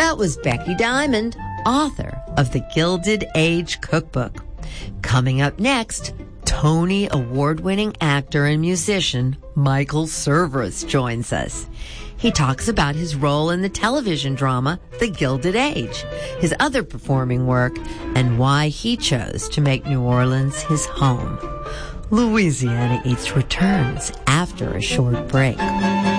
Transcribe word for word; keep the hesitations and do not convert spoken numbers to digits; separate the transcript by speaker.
Speaker 1: That was Becky Diamond, author of The Gilded Age Cookbook. Coming up next, Tony Award-winning actor and musician Michael Cerveris joins us. He talks about his role in the television drama The Gilded Age, his other performing work, and why he chose to make New Orleans his home. Louisiana Eats returns after a short break.